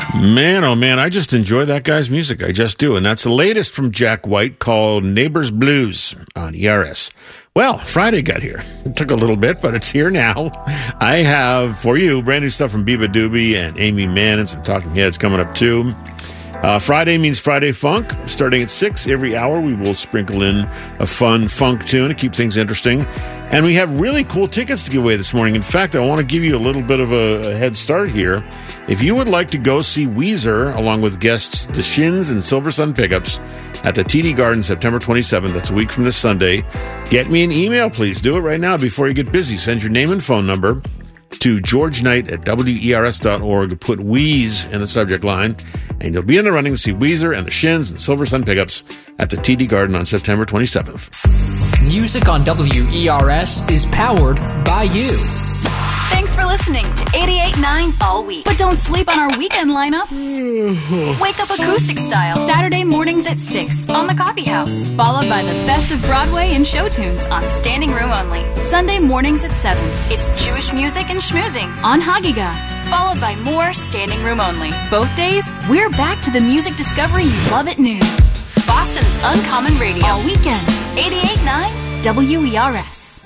Man, oh man, I just enjoy that guy's music. I just do. And that's the latest from Jack White called Neighbors Blues on ERS. Well, Friday got here. It took a little bit, but it's here now. I have for you brand new stuff from Biba Doobie and Amy Mann and some Talking Heads coming up too. Friday means Friday Funk. Starting at 6 every hour, we will sprinkle in a fun funk tune to keep things interesting. And we have really cool tickets to give away this morning. In fact, I want to give you a little bit of a head start here. If you would like to go see Weezer, along with guests The Shins and Silver Sun Pickups, at the TD Garden September 27th, that's a week from this Sunday, get me an email, please. Do it right now before you get busy. Send your name and phone number to georgeknight@wers.org. Put Wheeze in the subject line, and you'll be in the running to see Weezer and the Shins and Silver Sun Pickups at the TD Garden on September 27th. Music on WERS is powered by you. Thanks for listening to 88.9 all week. But don't sleep on our weekend lineup. Wake up acoustic style Saturday mornings at 6 on the Coffee House, followed by the best of Broadway and show tunes on Standing Room Only. Sunday mornings at 7, it's Jewish music and schmoozing on Hagiga, followed by more Standing Room Only. Both days, we're back to the music discovery you love at noon. Boston's Uncommon Radio all weekend. 88.9 WERS.